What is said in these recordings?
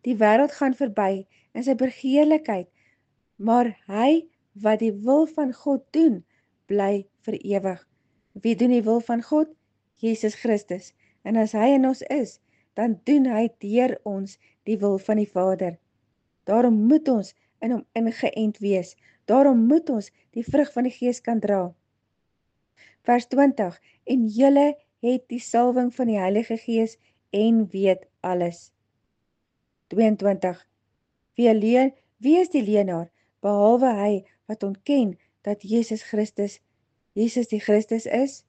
Die wêreld gaan verby en sy begeerlikheid, maar hy wat die wil van God doen, bly vir ewig. Wie doen die wil van God? Jesus Christus. En as hy in ons is, dan doen hy deur ons die wil van die Vader. Daarom moet ons in hom ingeënt wees. Daarom moet ons die vrug van die Gees kan dra. Vers 20, en julle het die salwing van die Heilige Gees en weet alles. 22, wie is die leenaar, behalwe hy wat ontken dat Jesus die Christus is?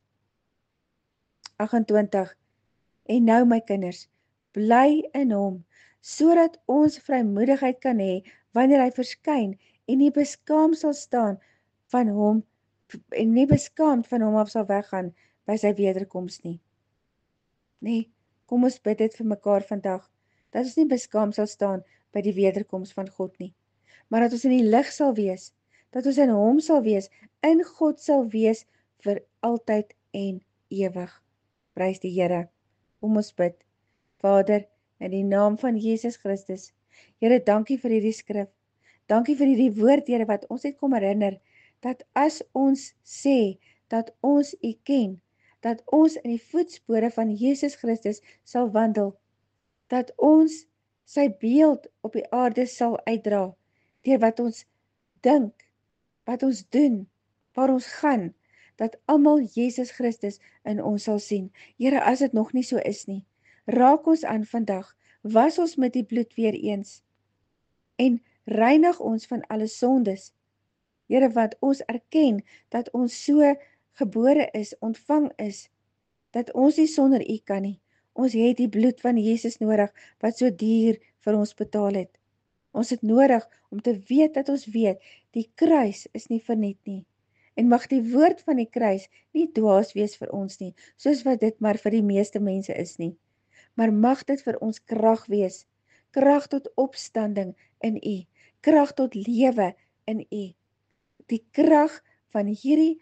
28, en nou my kinders, bly in hom, sodat ons vrymoedigheid kan hê, wanneer hy verskyn, en nie beskaamd sal staan van hom, en nie beskaamd van hom af sal weggaan, by sy wederkoms nie. Nee, kom ons bid dit vir mekaar vandag, dat ons nie beskaamd sal staan, by die wederkoms van God nie, maar dat ons in die lig sal wees, dat ons in hom sal wees, in God sal wees, vir altyd en ewig. Prys die Here. Kom ons bid. Vader, in die naam van Jesus Christus, Here, dankie vir hierdie skrif. Dankie vir hierdie woord, Here, wat ons het kom herinner, dat as ons sê, dat ons U ken, dat ons in die voetspore van Jesus Christus sal wandel, dat ons sy beeld op die aarde sal uitdra, deur wat ons dink, wat ons doen, waar ons gaan, dat almal Jesus Christus in ons sal sien. Here, as dit nog nie so is nie, raak ons aan vandag, was ons met die bloed weer eens, en reinig ons van alle sondes. Here, want ons erken, dat ons so gebore is, ontvang is, dat ons nie sonder U kan nie. Ons het die bloed van Jesus nodig, wat so duur vir ons betaal het. Ons het nodig om te weet dat ons weet, die kruis is nie verniet nie. En mag die woord van die kruis nie dwaas wees vir ons nie, soos wat dit maar vir die meeste mense is nie. Maar mag dit vir ons krag wees, krag tot opstanding in U, krag tot lewe in U. Die krag van hierdie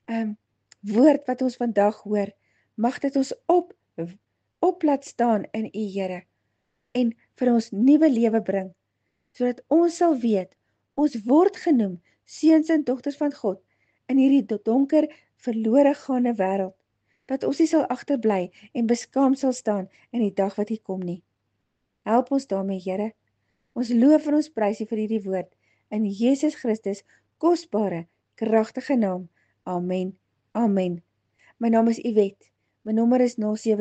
woord wat ons vandag hoor, mag dit ons op laat staan in U, Here, en vir ons nuwe lewe bring, sodat ons sal weet, ons word genoem seuns en dogters van God in hierdie donker, verlore gaande wêreld, dat ons nie sal agterbly en beskaamd sal staan in die dag wat hier kom nie. Help ons daarmee, Here. Ons loof en ons prys U vir hierdie woord, in Jesus Christus kosbare, kragtige naam. Amen. Amen. My naam is Yvette. My nommer is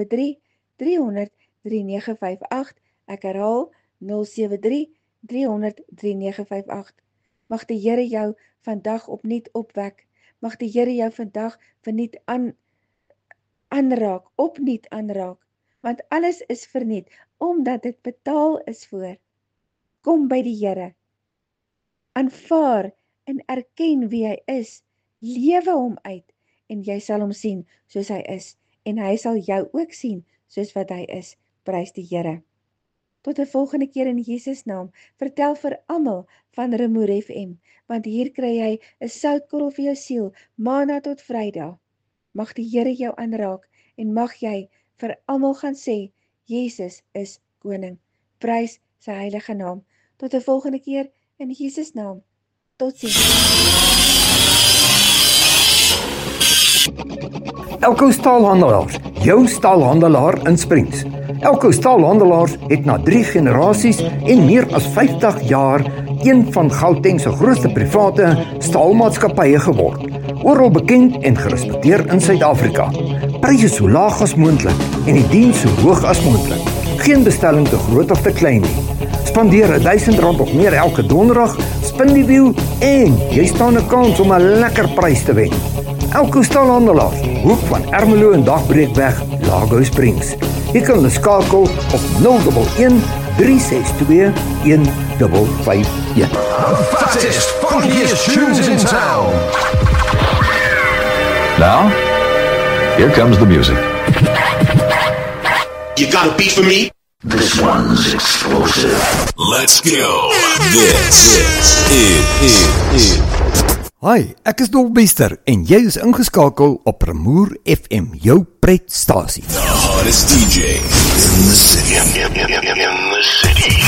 073-300-3958. Ek herhaal 073-300-3958. Mag die Here jou vandag opnuut opwek. Mag die Here jou vandag vernuut aanraak, opnuut aanraak. Want alles is verniet, omdat dit betaal is voor. Kom by die Here. Aanvaar en erken wie hy is. Lewe hom uit en jy sal hom sien soos hy is. En hy sal jou ook sien soos wat hy is. Prys die Here. Tot 'n volgende keer in Jesus naam. Vertel vir almal van Remoer FM, want hier kry jy 'n soutkorrel vir jou siel, maandag tot Vrydag. Mag die Here jou aanraak en mag jy vir almal gaan sê, Jesus is koning. Prys sy heilige naam. Tot 'n volgende keer in Jesus naam. Totsiens. Elko Staalhandelaars, jou staalhandelaar in Springs. Elko Staalhandelaars het na 3 generasies en meer as 50 jaar een van Gauteng se grootste private staalmaatskappye geword. Oral bekend en gerespekteer in Suid-Afrika. Pryse so laag as moontlik en die diens so hoog as moontlik. Geen bestelling te groot of te klein nie. Spandeer R1000 of meer elke donderdag, spin die wiel en jy staan 'n kans om 'n lekker prys te wen. Elko Staalhandelaars, hoek van Ermelo en Dagbreekweg, Lago Springs. Jy kan hulle skakel op 011 362 1551. The fattest, funkiest tunes in town. Now, here comes the music. You got a beat for me? This one's explosive. Let's go. This is Hi, ek is Dolbester en jy is ingeskakel op Remoer FM, jou pretstasie. the hottest DJ in the city.